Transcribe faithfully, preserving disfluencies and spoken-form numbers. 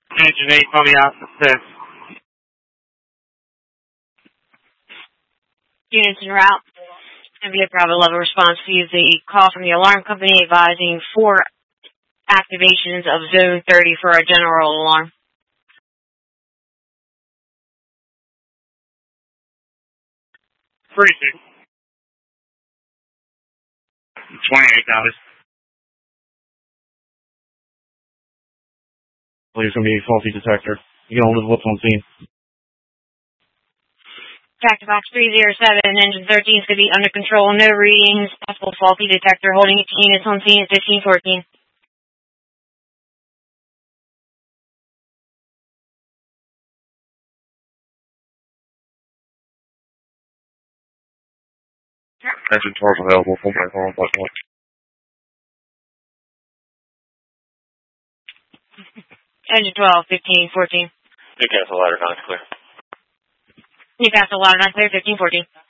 Engine eight, call me out for six. Units en route. And be a Bravo level response to the call from the alarm company advising four activations of zone thirty for a general alarm. Freezing. twenty-eight hours. It's going to be a faulty detector. You can hold the what's on scene. Back to box three zero seven, engine thirteen is going to be under control, no readings, possible faulty detector, holding eighteen units on scene at fifteen fourteen. Engine twelve available, full break on point one. Engine twelve, fifteen fourteen. Newcastle ladder nine clear. Newcastle ladder nine clear, fifteen fourteen.